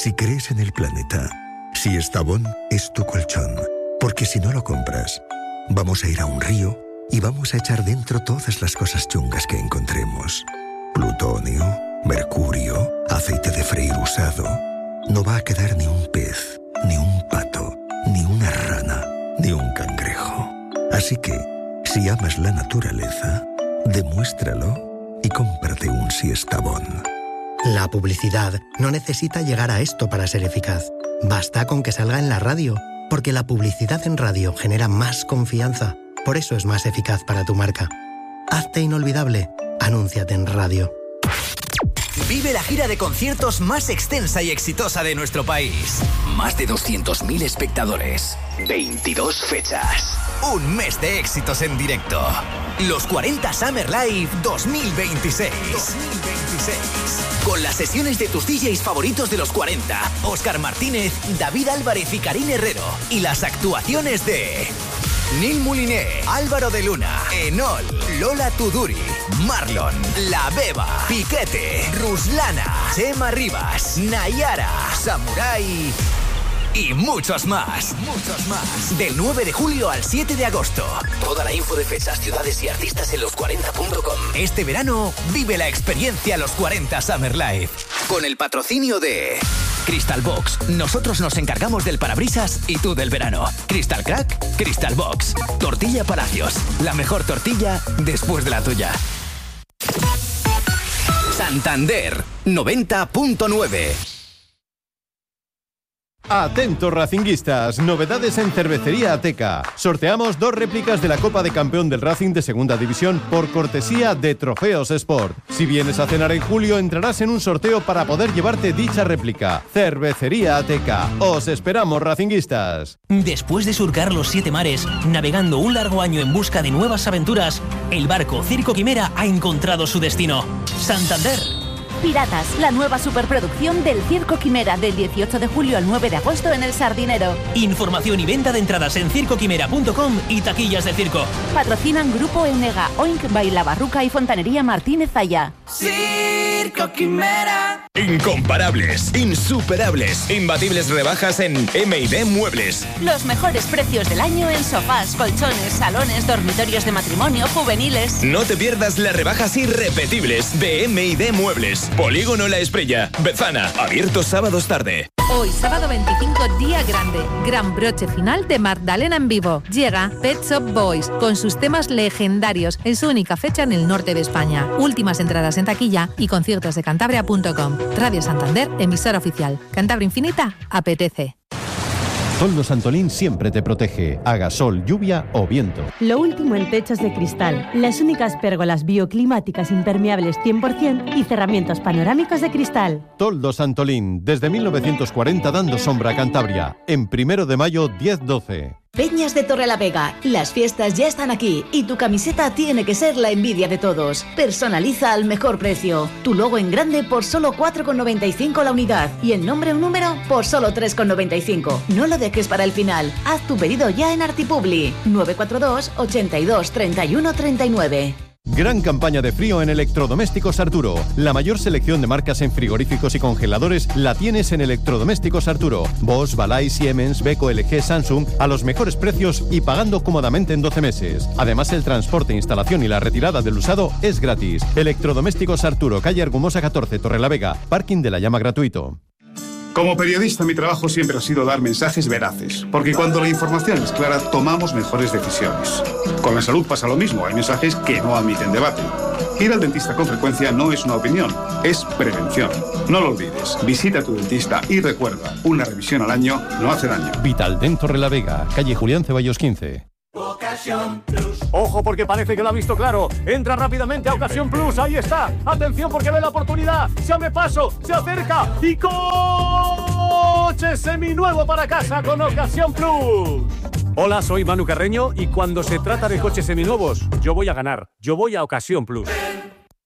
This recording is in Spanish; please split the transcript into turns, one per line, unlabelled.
Si crees en el planeta, Siestabón es tu colchón. Porque si no lo compras, vamos a ir a un río y vamos a echar dentro todas las cosas chungas que encontremos. Plutonio, mercurio, aceite de freír usado. No va a quedar ni un pez, ni un pato, ni una rana, ni un cangrejo. Así que, si amas la naturaleza, demuéstralo y cómprate un Siestabón.
La publicidad no necesita llegar a esto para ser eficaz. Basta con que salga en la radio, porque la publicidad en radio genera más confianza. Por eso es más eficaz para tu marca. Hazte inolvidable. Anúnciate en radio.
Vive la gira de conciertos más extensa y exitosa de nuestro país. Más de 200.000 espectadores. 22 fechas. Un mes de éxitos en directo. Los 40 Summer Live 2026. Con las sesiones de tus DJs favoritos de los 40. Óscar Martínez, David Álvarez y Karin Herrero. Y las actuaciones de Neil Mouliné, Álvaro de Luna, Enol, Lola Tuduri, Marlon, La Beba, Piquete, Ruslana, Chema Rivas, Nayara, Samurai y muchos más. Del 9 de julio al 7 de agosto. Toda la info de fechas, ciudades y artistas en los40.com. Este verano vive la experiencia Los 40 Summer Live. Con el patrocinio de Crystal Box. Nosotros nos encargamos del parabrisas y tú del verano. Crystal Crack, Crystal Box. Tortilla Palacios. La mejor tortilla después de la tuya. Santander 90.9.
Atentos racinguistas, novedades en Cervecería Ateca. Sorteamos 2 réplicas de la Copa de Campeón del Racing de Segunda División por cortesía de Trofeos Sport. Si vienes a cenar en julio, entrarás en un sorteo para poder llevarte dicha réplica. Cervecería Ateca. Os esperamos, racinguistas.
Después de surcar los 7 mares, navegando un largo año en busca de nuevas aventuras, el barco Circo Quimera ha encontrado su destino. Santander.
Piratas, la nueva superproducción del Circo Quimera, del 18 de julio al 9 de agosto en El Sardinero.
Información y venta de entradas en circoquimera.com y taquillas de circo.
Patrocinan Grupo Eunega, Oink, Baila Barruca y Fontanería Martínez Zaya.
Circo Quimera. Incomparables, insuperables, imbatibles rebajas en M&D Muebles.
Los mejores precios del año en sofás, colchones, salones, dormitorios de matrimonio, juveniles.
No te pierdas las rebajas irrepetibles de M&D Muebles. Polígono La Espriella, Bezana, abierto sábados tarde.
Hoy, sábado 25, día grande. Gran broche final de Magdalena en vivo. Llega Pet Shop Boys con sus temas legendarios en su única fecha en el norte de España. Últimas entradas en taquilla y conciertos de Cantabria.com. Radio Santander, emisora oficial. Cantabria Infinita, apetece.
Toldos Antolín siempre te protege, haga sol, lluvia o viento.
Lo último en techos de cristal, las únicas pérgolas bioclimáticas impermeables 100% y cerramientos panorámicos de cristal.
Toldos Antolín, desde 1940 dando sombra a Cantabria. En 1 de mayo, 10-12.
Peñas de Torrelavega, las fiestas ya están aquí y tu camiseta tiene que ser la envidia de todos. Personaliza al mejor precio. Tu logo en grande por solo 4,95 la unidad y el nombre o número por solo 3,95. No lo dejes para el final. Haz tu pedido ya en Artipubli. 942 82 31 39.
Gran campaña de frío en Electrodomésticos Arturo. La mayor selección de marcas en frigoríficos y congeladores la tienes en Electrodomésticos Arturo. Bosch, Balay, Siemens, Beko, LG, Samsung a los mejores precios y pagando cómodamente en 12 meses. Además, el transporte, instalación y la retirada del usado es gratis. Electrodomésticos Arturo, calle Argumosa 14, Torrelavega. Parking de la Llama gratuito.
Como periodista, mi trabajo siempre ha sido dar mensajes veraces, porque cuando la información es clara, tomamos mejores decisiones. Con la salud pasa lo mismo, hay mensajes que no admiten debate. Ir al dentista con frecuencia no es una opinión, es prevención. No lo olvides, visita a tu dentista y recuerda, una revisión al año no hace daño.
Vitaldent Torrelavega, calle Julián Ceballos 15.
Ocasión Plus. Ojo, porque parece que lo ha visto claro. Entra rápidamente a Ocasión Plus. Ahí está. Atención, porque ve la oportunidad. Se abre paso, se acerca y coche seminuevo para casa con Ocasión Plus. Hola, soy Manu Carreño y cuando se trata de coches seminuevos, yo voy a ganar. Yo voy a Ocasión Plus.